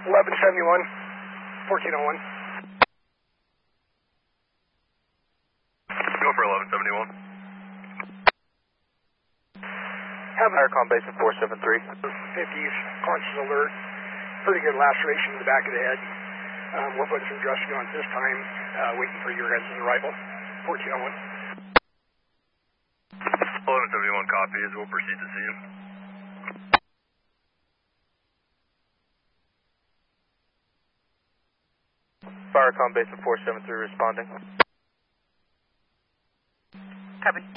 1171, 1401. Go for 1171. Have Firecom base at 473. 50s, conscious alert. Pretty good laceration in the back of the head. We're putting some dressing on this time, waiting for your guys' arrival. 1401. 1171 copies. We'll proceed to scene. Firecom base at 473 responding. Copy.